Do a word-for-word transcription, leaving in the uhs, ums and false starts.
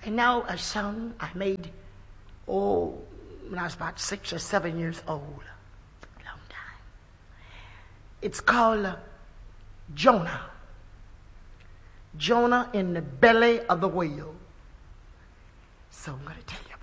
And now a song I made, oh, when I was about six or seven years old. A long time. It's called uh, Jonah. Jonah in the belly of the whale. So I'm going to tell you